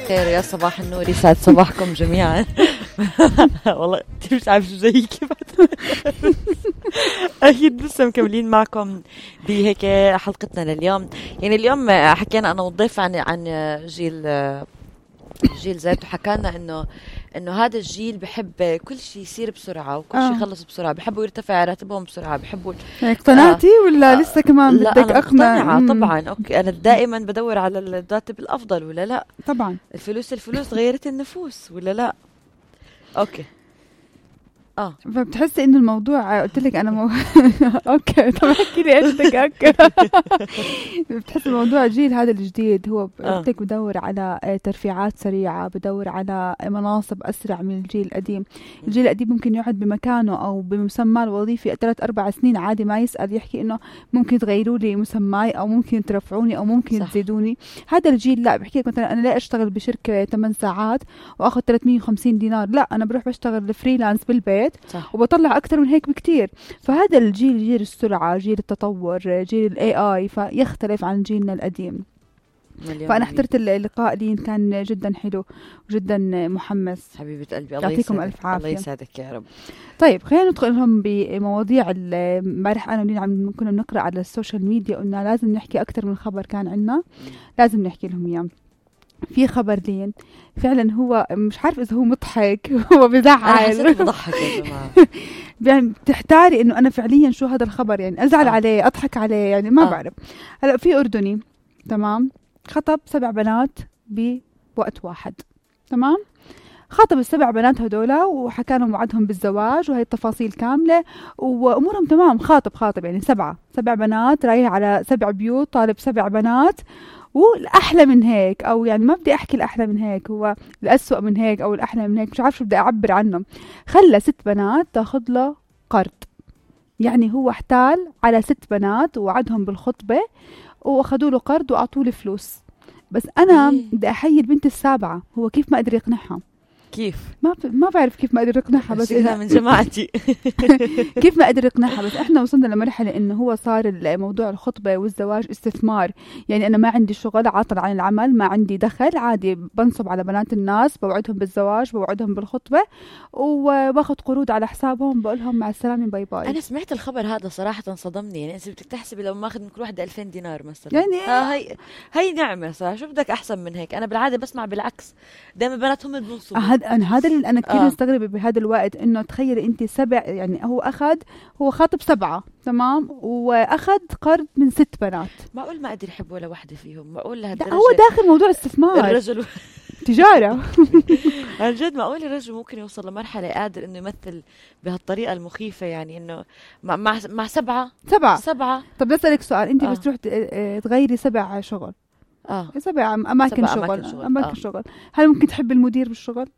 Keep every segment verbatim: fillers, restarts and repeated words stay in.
الخير، يا صباح النور، يسعد صباحكم جميعا. والله انت مش عارف شو زيك. اكيد لسه مكملين معكم بهيك حلقتنا لليوم. يعني اليوم حكينا انا والضيف عن عن جيل جيل زيت، وحكانا انه انه هذا الجيل بحب كل شيء يصير بسرعه وكل شيء يخلص بسرعه، بحبوا يرتفع راتبهم بسرعه، بحبوا. اقتنعتي آه ولا آه لسه كمان بدك أنا اقنع؟ طبعا اوكي، انا دائما بدور على الراتب الافضل ولا لا؟ طبعا الفلوس الفلوس غيرت النفوس ولا لا؟ اوكي اه فبتحسي انه الموضوع قلت لك انا مو... اوكي طب احكي لي ايش بدك. اوكي بتحسي الموضوع جيل هذا الجديد هو قلت لك بدور على ترفيعات سريعه، بدور على مناصب اسرع من الجيل القديم. الجيل القديم ممكن يقعد بمكانه او بمسمى الوظيفي ثلاث اربع سنين عادي ما يسال يحكي انه ممكن تغيروا لي مسماي او ممكن ترفعوني او ممكن صح. تزيدوني. هذا الجيل لا، بحكي لك مثلا انا لا اشتغل بشركه ثمان ساعات واخذ ثلاثمية وخمسين دينار، لا انا بروح بشتغل فريلانس بالبيت صح. وبطلع أكتر من هيك بكتير. فهذا الجيل جيل السرعة، جيل التطور، جيل ال إيه آي، فيختلف عن جيلنا القديم. فأنا احترت اللقاء لي، كان جدا حلو وجدا محمس. حبيبة قلبي الله يعطيكم ألف عافية. الله يسعدك يا رب. طيب خلينا ندخل لهم بمواضيع. امبارح أنا ولينا عم كنا بنقرأ على السوشيال ميديا، قلنا لازم نحكي أكتر من خبر كان عنا، لازم نحكي لهم إياه. في خبر لين فعلا هو مش عارف اذا هو مضحك هو بزعل. انا حسيت بضحك يا جماعه. يعني بتحتاري انه انا فعليا شو هذا الخبر، يعني ازعل آه. عليه اضحك عليه، يعني ما آه. بعرف. هلا في اردني تمام خطب سبع بنات بوقت واحد، تمام خاطب السبع بنات هدولا وحكى لهم وعدهم بالزواج وهي التفاصيل كامله وامورهم تمام. خاطب خاطب يعني سبعه سبع بنات، رايح على سبع بيوت، طالب سبع بنات. والأحلى من هيك، أو يعني ما بدي أحكي الأحلى من هيك، هو الأسوأ من هيك أو الأحلى من هيك، مش عارف شو بدي أعبر عنه. خلى ست بنات تاخذ له قرض، يعني هو احتال على ست بنات ووعدهم بالخطبة وأخذوا له قرض وأعطوا له فلوس. بس أنا بدي أحيي البنت السابعة، هو كيف ما قدر يقنعها؟ كيف؟ ما ما بعرف كيف ما قدر يقنعها، بس إذا من جماعتي. كيف ما قدر يقنعها. بس احنا وصلنا لمرحلة انه هو صار الموضوع الخطبة والزواج استثمار. يعني انا ما عندي شغل، عاطل عن العمل، ما عندي دخل، عادي بنصب على بنات الناس، بوعدهم بالزواج، بوعدهم بالخطبة، وباخذ قروض على حسابهم، بقول لهم مع السلامة باي باي. انا سمعت الخبر هذا صراحة صدمني. يعني انت بدك تحسبي لو ماخذ من كل واحدة ألفين دينار مثلا، يعني ها هي هي نعمة صراحة. شو بدك احسن من هيك؟ انا بالعادة بسمع بالعكس، دائما بناتهم اللي بنصبوا. هذا انا هذا اللي انا كثير مستغربة آه. بهذا الوقت انه تخيلي انت سبع، يعني هو اخذ هو خاطب سبعة تمام واخذ قرض من ست بنات. معقول ما قدر يحب ولا واحدة فيهم؟ معقول لهالدرجة؟ هو داخل موضوع استثمار الرجل تجارة. عن جد معقول الرجل ممكن يوصل لمرحلة قادر انه يمثل بهالطريقة المخيفة؟ يعني انه مع مع, مع سبعة سبعة سبعة طب بسألك سؤال، انت آه. بس تروح تغيري سبع شغل اه سبع اماكن سبع شغل اماكن شغل, أماكن آه. شغل. هل ممكن تحب المدير بالشغل؟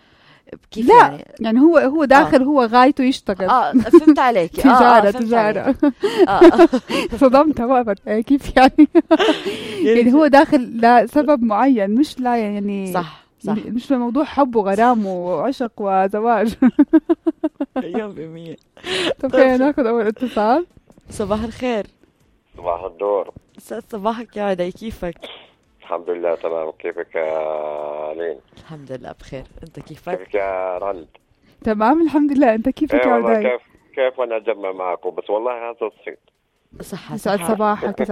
كيف لا يعني؟ يعني هو هو داخل آه. هو غايته يشتغل. اه فهمت عليك. تجارة آه تجارة. آه. صدمت وقفت كيف يعني؟ يعني هو داخل لسبب معين، مش لا يعني صح صح، مش موضوع حب وغرام وعشق وزواج. يوم بمية. طب خلينا ناخذ أول اتصال. صباح الخير. صباح الدور. صباحك يا عدي، كيفك؟ الحمد لله تمام. كيفك يا لين؟ الحمد لله بخير. انت كيفك؟ كيفك يا رند؟ تمام الحمد لله. انت كيفك يا عدي؟ كيف كيف وانا اجمع معكم، بس والله هذا الصيت. صحة يسعد صباحك.